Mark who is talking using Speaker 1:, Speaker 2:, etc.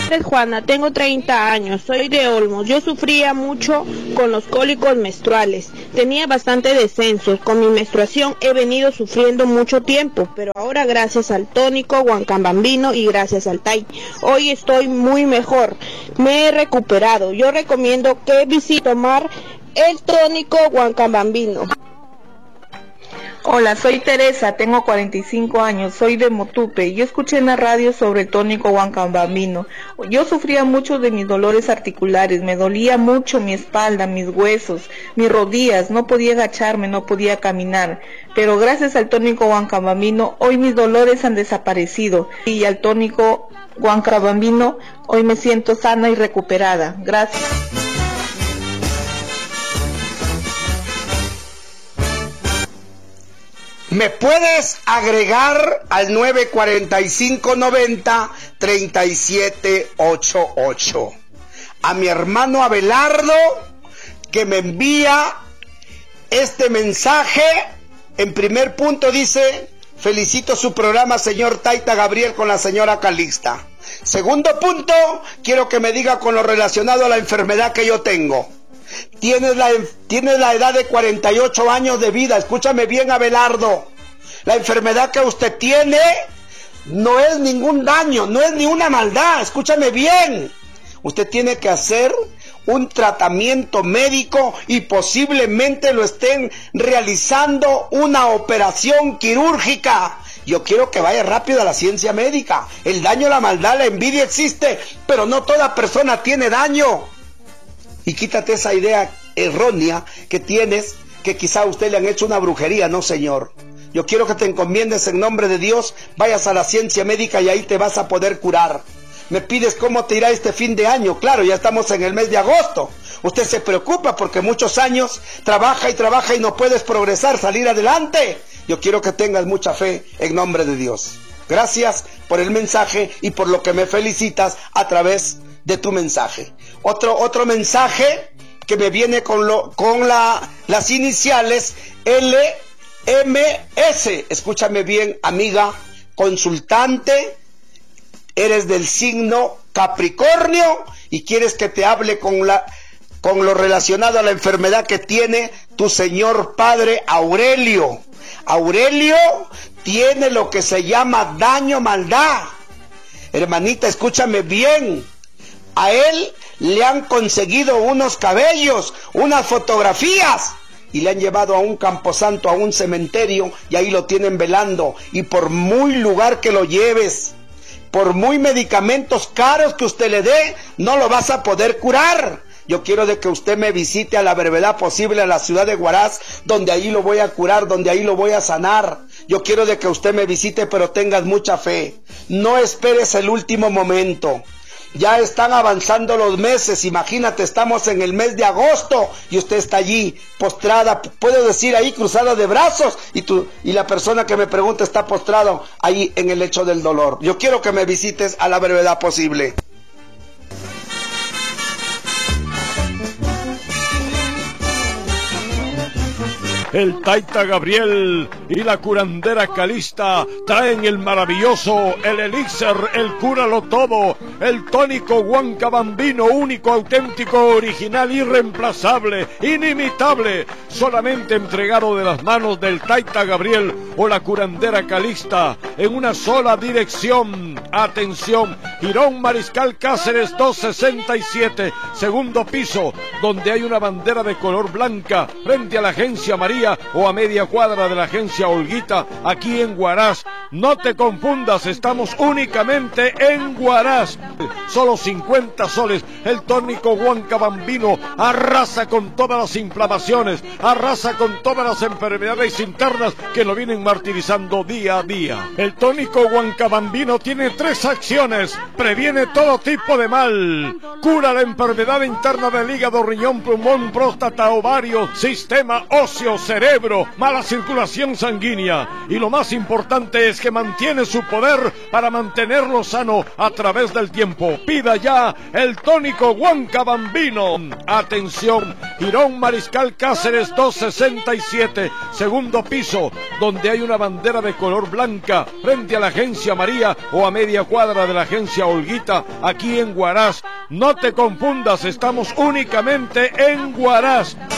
Speaker 1: Juana, tengo 30 años, soy de Olmos. Yo sufría mucho con los cólicos menstruales. Tenía bastante descensos. Con mi menstruación he venido sufriendo mucho tiempo, pero ahora gracias al tónico Huancabambino y gracias al TAI, hoy estoy muy mejor. Me he recuperado. Yo recomiendo que visite tomar el tónico Huancabambino.
Speaker 2: Hola, soy Teresa, tengo 45 años, soy de Motupe. Yo escuché en la radio sobre el tónico Huancabambino. Yo sufría mucho de mis dolores articulares, me dolía mucho mi espalda, mis huesos, mis rodillas, no podía agacharme, no podía caminar. Pero gracias al tónico Huancabambino, hoy mis dolores han desaparecido. Y al tónico Huancabambino, hoy me siento sana y recuperada. Gracias.
Speaker 3: Me puedes agregar al 945-90-3788. A mi hermano Abelardo, que me envía este mensaje. En primer punto dice: felicito su programa, señor Taita Gabriel, con la señora Calixta. Segundo punto, quiero que me diga con lo relacionado a la enfermedad que yo tengo. Tienes la edad de 48 años de vida. Escúchame bien, Abelardo. La enfermedad que usted tiene no es ningún daño, no es ni una maldad. Escúchame bien. Usted tiene que hacer un tratamiento médico y posiblemente lo estén realizando una operación quirúrgica. Yo quiero que vaya rápido a la ciencia médica. El daño, la maldad, la envidia existe, pero no toda persona tiene daño. Y quítate esa idea errónea que tienes, que quizá a usted le han hecho una brujería. No, señor. Yo quiero que te encomiendes en nombre de Dios, vayas a la ciencia médica y ahí te vas a poder curar. Me pides cómo te irá este fin de año. Claro, ya estamos en el mes de agosto. Usted se preocupa porque muchos años trabaja y no puedes progresar, salir adelante. Yo quiero que tengas mucha fe en nombre de Dios. Gracias por el mensaje y por lo que me felicitas a través de tu mensaje. Otro mensaje que me viene con las iniciales LMS. Escúchame bien, amiga consultante. Eres del signo Capricornio y quieres que te hable con lo relacionado a la enfermedad que tiene tu señor padre Aurelio. Aurelio tiene lo que se llama daño, maldad. Hermanita, escúchame bien. A él le han conseguido unos cabellos, unas fotografías, y le han llevado a un camposanto, a un cementerio, y ahí lo tienen velando. Y por muy lugar que lo lleves, por muy medicamentos caros que usted le dé, no lo vas a poder curar. Yo quiero de que usted me visite a la brevedad posible a la ciudad de Huaraz, donde ahí lo voy a curar, donde ahí lo voy a sanar. Yo quiero de que usted me visite, pero tengas mucha fe. No esperes el último momento. Ya están avanzando los meses. Imagínate, estamos en el mes de agosto y usted está allí postrada, puedo decir ahí cruzada de brazos, y la persona que me pregunta está postrado ahí en el lecho del dolor. Yo quiero que me visites a la brevedad posible.
Speaker 4: El Taita Gabriel y la curandera Calixta traen el maravilloso, el elixir, el cúralo todo, el tónico Huancabambino, único, auténtico, original, irreemplazable, inimitable, solamente entregado de las manos del Taita Gabriel o la curandera Calixta, en una sola dirección. Atención, Girón Mariscal Cáceres 267, segundo piso, donde hay una bandera de color blanca, frente a la agencia María, o a media cuadra de la agencia Olguita, aquí en Huaraz. No te confundas, estamos únicamente en Huaraz. Solo 50 soles. El tónico Huancabambino arrasa con todas las inflamaciones, arrasa con todas las enfermedades internas que lo vienen martirizando día a día. El tónico Huancabambino tiene 3 acciones: previene todo tipo de mal, cura la enfermedad interna del hígado, riñón, pulmón, próstata, ovario, sistema óseo, cerebro, mala circulación sanguínea, y lo más importante es que mantiene su poder para mantenerlo sano a través del tiempo. Pida ya el tónico Huanca Bambino. Atención, Girón Mariscal Cáceres 267, segundo piso, donde hay una bandera de color blanca frente a la agencia María o a media cuadra de la agencia Olguita, aquí en Huaraz. No te confundas, estamos únicamente en Huaraz.